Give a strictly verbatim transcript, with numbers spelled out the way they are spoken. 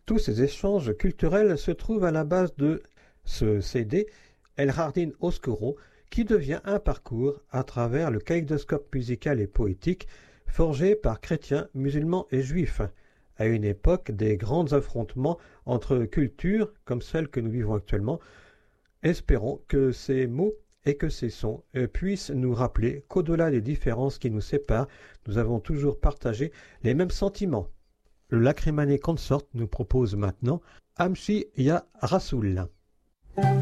Tous ces échanges culturels se trouvent à la base de ce C D, El Jardín Oscuro, qui devient un parcours à travers le kaléidoscope musical et poétique forgé par chrétiens, musulmans et juifs, à une époque des grands affrontements entre cultures comme celle que nous vivons actuellement. Espérons que ces mots et que ces sons puissent nous rappeler qu'au-delà des différences qui nous séparent, nous avons toujours partagé les mêmes sentiments. Le Lacrimane Consort nous propose maintenant Amshi Ya Rasoul.